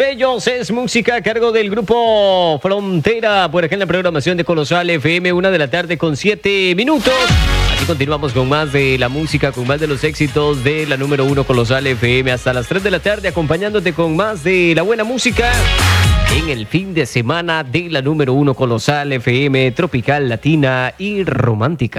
de ellos es música a cargo del grupo Frontera, por acá en la programación de Colosal FM, 1:07 PM. Aquí continuamos con más de la música, con más de los éxitos de la número 1 Colosal FM hasta las 3 de la tarde, acompañándote con más de la buena música en el fin de semana de la número 1 Colosal FM, tropical, latina y romántica.